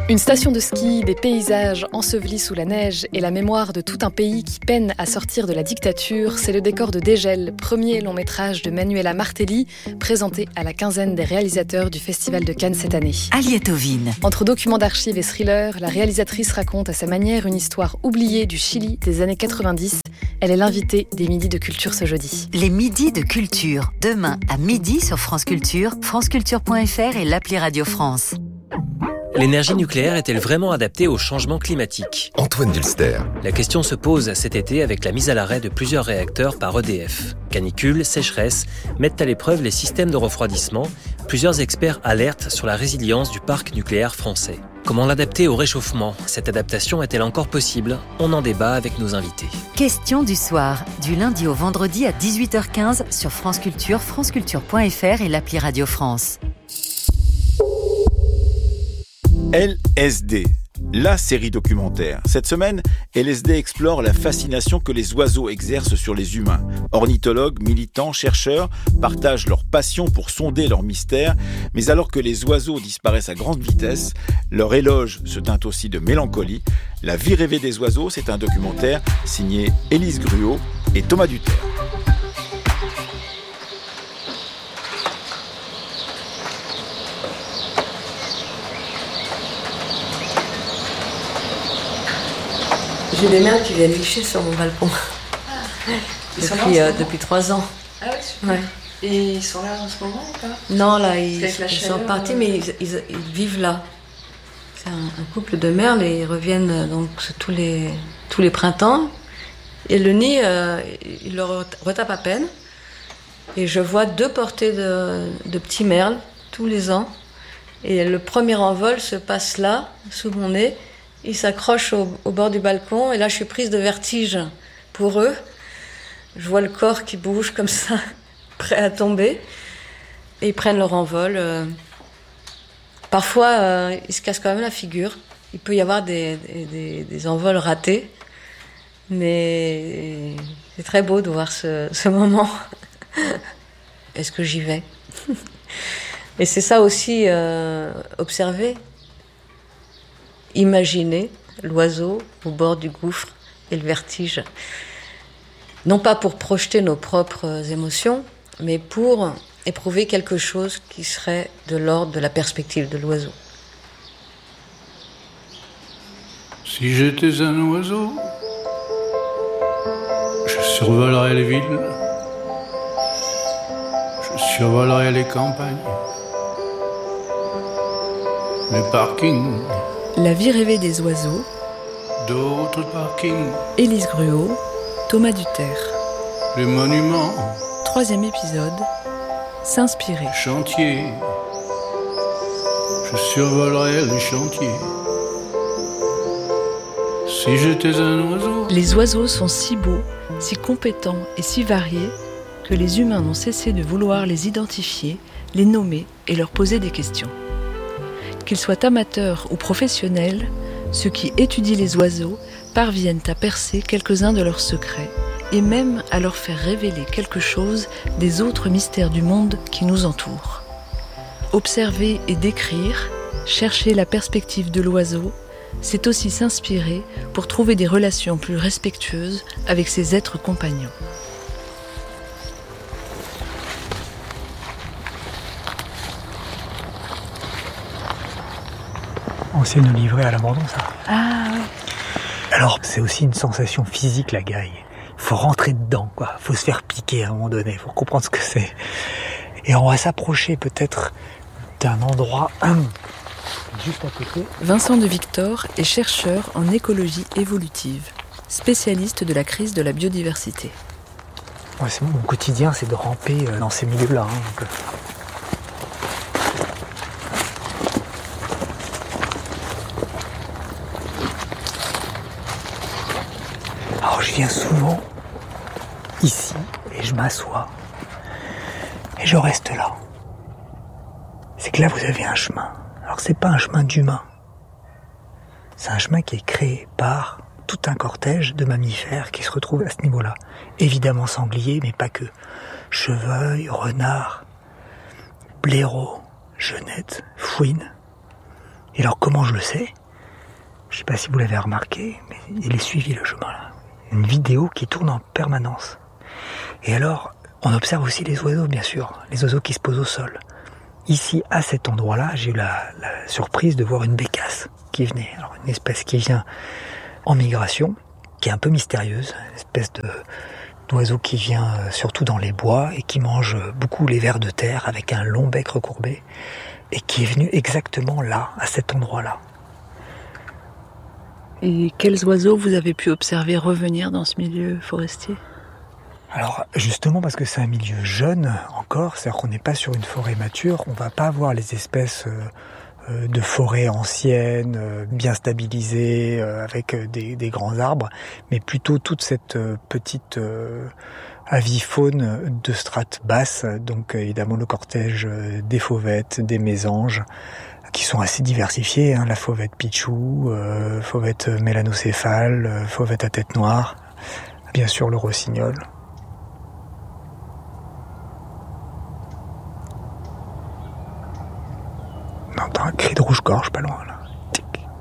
Une station de ski, des paysages ensevelis sous la neige et la mémoire de tout un pays qui peine à sortir de la dictature, c'est le décor de Dégel, premier long métrage de Manuela Martelli, présenté à la quinzaine des réalisateurs du Festival de Cannes cette année. Aliette Ovine. Entre documents d'archives et thrillers, la réalisatrice raconte à sa manière une histoire oubliée du Chili des années 90. Elle est l'invitée des Midis de Culture ce jeudi. Les Midis de Culture, demain à midi sur France Culture, franceculture.fr et l'appli Radio France. L'énergie nucléaire est-elle vraiment adaptée au changement climatique ? Antoine Dulster. La question se pose cet été avec la mise à l'arrêt de plusieurs réacteurs par EDF. Canicule, sécheresse mettent à l'épreuve les systèmes de refroidissement. Plusieurs experts alertent sur la résilience du parc nucléaire français. Comment l'adapter au réchauffement ? Cette adaptation est-elle encore possible ? On en débat avec nos invités. Question du soir, du lundi au vendredi à 18h15 sur France Culture, franceculture.fr et l'appli Radio France. LSD, la série documentaire. Cette semaine, LSD explore la fascination que les oiseaux exercent sur les humains. Ornithologues, militants, chercheurs partagent leur passion pour sonder leur mystère, mais alors que les oiseaux disparaissent à grande vitesse, leur éloge se teinte aussi de mélancolie. La vie rêvée des oiseaux, c'est un documentaire signé Élise Gruau et Thomas Duterre. J'ai des merles qui viennent nicher sur mon balcon. Depuis 3 ans. Ah oui, super. Ouais. Et ils sont là en ce moment ou pas ? Non, là, ils sont partis, mais ils vivent là. C'est un couple de merles et ils reviennent donc tous les printemps. Et le nid, il le retape à peine. Et je vois 2 portées de petits merles tous les ans. Et le premier envol se passe là, sous mon nez. Ils s'accrochent au bord du balcon et là je suis prise de vertige pour eux. Je vois le corps qui bouge comme ça, prêt à tomber. Et ils prennent leur envol. Parfois, ils se cassent quand même la figure. Il peut y avoir des envols ratés. Mais c'est très beau de voir ce moment. Est-ce que j'y vais ? Et c'est ça aussi, observer. Imaginer l'oiseau au bord du gouffre et le vertige. Non pas pour projeter nos propres émotions, mais pour éprouver quelque chose qui serait de l'ordre de la perspective de l'oiseau. Si j'étais un oiseau, je survolerais les villes, je survolerais les campagnes, les parkings. La vie rêvée des oiseaux. D'autres parkings. Élise Gruau, Thomas Duterre. Les monuments. 3e épisode. S'inspirer. Chantier. Je survolerai les chantiers. Si j'étais un oiseau. Les oiseaux sont si beaux, si compétents et si variés que les humains n'ont cessé de vouloir les identifier, les nommer et leur poser des questions. Qu'ils soient amateurs ou professionnels, ceux qui étudient les oiseaux parviennent à percer quelques-uns de leurs secrets et même à leur faire révéler quelque chose des autres mystères du monde qui nous entoure. Observer et décrire, chercher la perspective de l'oiseau, c'est aussi s'inspirer pour trouver des relations plus respectueuses avec ses êtres compagnons. On sait nous livrer à l'abandon, ça. Ah oui. Alors, c'est aussi une sensation physique, la gaille. Il faut rentrer dedans, quoi. Il faut se faire piquer à un moment donné. Il faut comprendre ce que c'est. Et on va s'approcher peut-être d'un endroit juste à côté. Vincent de Victor est chercheur en écologie évolutive, spécialiste de la crise de la biodiversité. Ouais, mon quotidien, c'est de ramper dans ces milieux-là. Alors je viens souvent ici et je m'assois et je reste là. C'est que là vous avez un chemin. Alors c'est pas un chemin d'humain. C'est un chemin qui est créé par tout un cortège de mammifères qui se retrouvent à ce niveau-là. Évidemment sangliers, mais pas que. Chevreuil, renard, blaireau, genette, fouine. Et alors comment je le sais ? Je ne sais pas si vous l'avez remarqué, mais il est suivi le chemin là. Une vidéo qui tourne en permanence. Et alors, on observe aussi les oiseaux, bien sûr, les oiseaux qui se posent au sol. Ici, à cet endroit-là, j'ai eu la surprise de voir une bécasse qui venait. Alors, une espèce qui vient en migration, qui est un peu mystérieuse, une espèce d'oiseau qui vient surtout dans les bois et qui mange beaucoup les vers de terre avec un long bec recourbé et qui est venu exactement là, à cet endroit-là. Et quels oiseaux vous avez pu observer revenir dans ce milieu forestier ? Alors justement parce que c'est un milieu jeune encore, c'est-à-dire qu'on n'est pas sur une forêt mature, on va pas avoir les espèces de forêts anciennes, bien stabilisées, avec des grands arbres, mais plutôt toute cette petite avifaune de strates basses, donc évidemment le cortège des fauvettes, des mésanges, qui sont assez diversifiés, la fauvette pichou, fauvette mélanocéphale, fauvette à tête noire, bien sûr le rossignol. On entend un cri de rouge-gorge pas loin là.